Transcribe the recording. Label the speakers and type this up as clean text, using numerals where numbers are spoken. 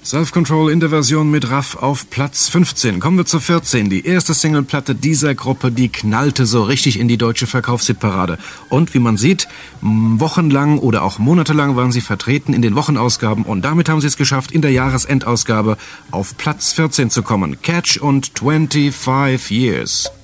Speaker 1: Self-Control in der Version mit Raff auf Platz 15. Kommen wir zur 14. Die erste Singleplatte dieser Gruppe, die knallte so richtig in die deutsche Verkaufshitparade. Und wie man sieht, wochenlang oder auch monatelang waren sie vertreten in den Wochenausgaben und damit haben sie es geschafft, in der Jahresendausgabe auf Platz 14 zu kommen. Catch und 25 Years.